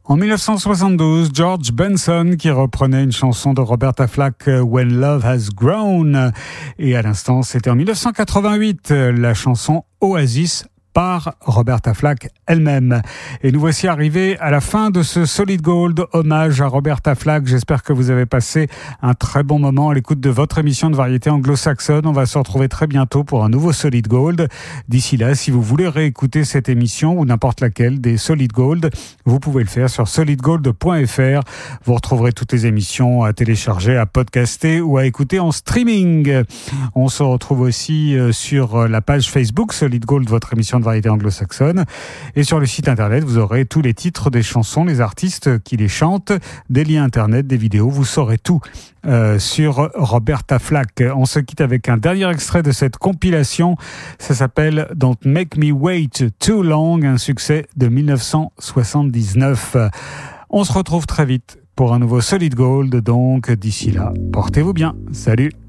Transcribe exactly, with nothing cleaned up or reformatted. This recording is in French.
En dix-neuf cent soixante-douze, George Benson qui reprenait une chanson de Roberta Flack, When Love Has Grown. Et à l'instant, c'était en dix-neuf cent quatre-vingt-huit, la chanson Oasis par Roberta Flack elle-même. Et nous voici arrivés à la fin de ce Solid Gold, hommage à Roberta Flack. J'espère que vous avez passé un très bon moment à l'écoute de votre émission de variété anglo-saxonne. On va se retrouver très bientôt pour un nouveau Solid Gold. D'ici là, si vous voulez réécouter cette émission ou n'importe laquelle des Solid Gold, vous pouvez le faire sur solid gold point f r. Vous retrouverez toutes les émissions à télécharger, à podcaster ou à écouter en streaming. On se retrouve aussi sur la page Facebook Solid Gold, votre émission de variété anglo-saxonne. Et sur le site internet, vous aurez tous les titres des chansons, les artistes qui les chantent, des liens internet, des vidéos, vous saurez tout euh, sur Roberta Flack. On se quitte avec un dernier extrait de cette compilation. Ça s'appelle Don't Make Me Wait Too Long, un succès de dix-neuf cent soixante-dix-neuf. On se retrouve très vite pour un nouveau Solid Gold. Donc d'ici là, portez-vous bien. Salut!